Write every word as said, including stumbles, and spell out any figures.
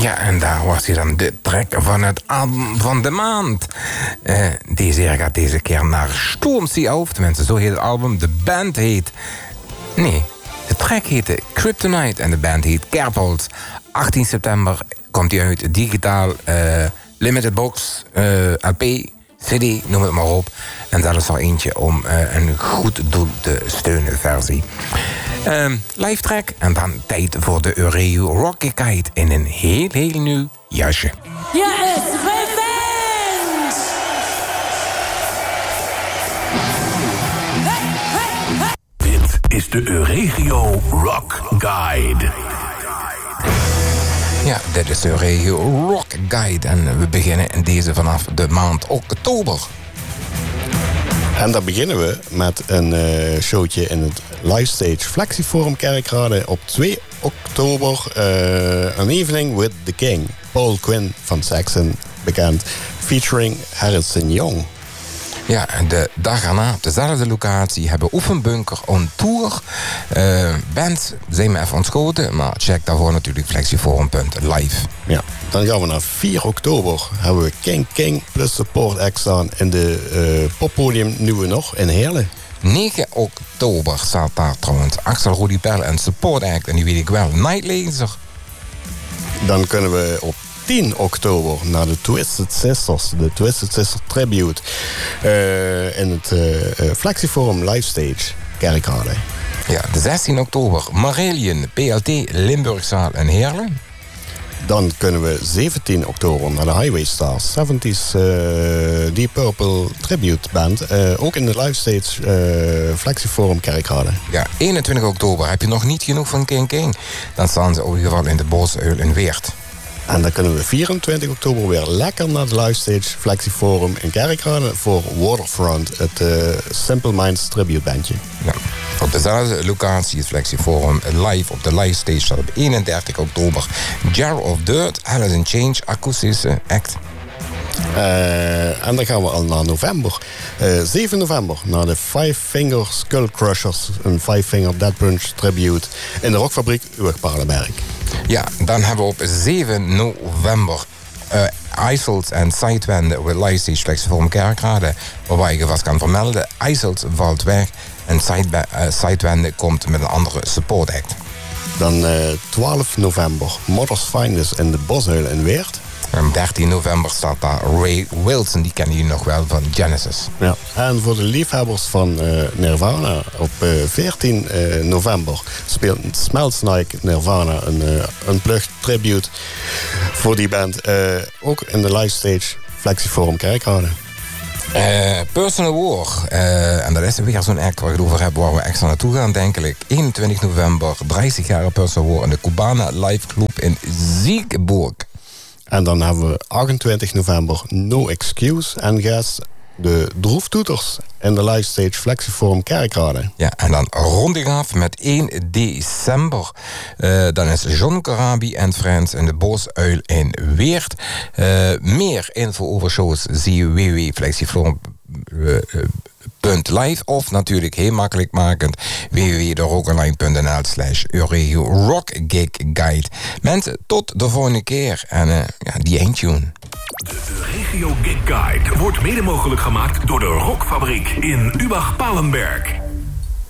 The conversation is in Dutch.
Ja, en daar was hij dan de track van het album van de maand. Uh, deze keer gaat deze keer naar Stormzy auf. Tenminste, zo heet het album. De band heet... Nee, de track heette Kryptonite en de band heet Kerpels. achttien september komt hij uit, digitaal, uh, limited box, uh, L P, C D, noem het maar op. En dat is er eentje om uh, een goed doel te steunen versie. Uh, live track en dan tijd voor de Eureo Rocky Guide in een heel, heel nieuw jasje. Ja, het is Revenge! Dit is de Euregio Rock Guide. Ja, dit is de Euregio Rock Guide en we beginnen in deze vanaf de maand oktober. En daar beginnen we met een uh, showtje in het Live Stage Flexiforum Kerkrade op twee oktober. Uh, An Evening with the King. Paul Quinn van Saxon, bekend. Featuring Harrison Young. Ja, de dag erna op dezelfde locatie hebben Oefenbunker on tour. Uh, bands zijn me even ontschoten, maar check daarvoor natuurlijk flexiforum punt live. Ja, dan gaan we naar vier oktober. Hebben we King King plus Support Act staan in de uh, poppodium Nieuwe Nog in Heerlen. negen oktober staat daar trouwens Axel Rudi Pel en Support Act, en die weet ik wel, Nightlaser. Dan kunnen we op tien oktober naar de Twisted Sisters, de Twisted Sisters Tribute, uh, in het uh, Flexiforum Live Stage Kerkrade. Ja, de zestien oktober Marillion, P L T, Limburgzaal en Heerlen. Dan kunnen we zeventien oktober naar de Highway Stars, zeventies uh, Deep Purple Tribute Band, uh, ook in de Live Stage uh, Flexiforum Kerkrade. Ja, eenentwintig oktober heb je nog niet genoeg van King King. Dan staan ze in ieder geval in de Bosuil in Weert. En dan kunnen we vierentwintig oktober weer lekker naar de Live Stage Flexiforum in Kerkrade voor Waterfront, het uh, Simple Minds tribute bandje. Ja. Op dezelfde locatie, het Flexiforum live op de Live Stage, staat op eenendertig oktober Jar of Dirt, Alice in Change, akoestische act. Uh, en dan gaan we al naar november. Uh, zeven november naar de Five Finger Skull Crushers, een Five Finger Dead Punch tribute in de Rockfabriek Uweg-Paardenberg. Ja, dan hebben we op zeven november uh, IJssels en Sidewende with Live Stage Flexiforum Kerkrade, waarbij je vast kan vermelden, IJssels valt weg en Sidewende uh, komt met een andere support act. Dan uh, twaalf november Mother's Finest in de Bosuil in Weert. En dertien november staat daar Ray Wilson, die kennen jullie nog wel van Genesis. Ja. En voor de liefhebbers van uh, Nirvana, op uh, veertien november speelt Smellsnake Nirvana een uh, unplugged tribute voor die band. Uh, ook in de Live Stage Flexiforum Kerkrade. Uh, Personal War, uh, en dat is weer zo'n act waar we het over hebben, waar we extra naartoe gaan, denk ik. eenentwintig november, dertig jaar Personal War in de Cubana Live Club in Siegburg. En dan hebben we achtentwintig november No Excuse en gast de Droeftoeters in de Live Stage Flexiforum Kerkrade. Ja, en dan rond ik af met één december. Uh, dan is John Corabi en Friends in de Bosuil in Weert. Uh, meer info over shows zie je w w w punt flexiforum punt live of natuurlijk heel makkelijk makend w w w punt rockonline punt n l slash Euregio Rock Gig Guide. Mensen, tot de volgende keer en uh, ja, die eindtune. De Euregio Gig Guide wordt mede mogelijk gemaakt door de Rockfabriek in Übach-Palenberg.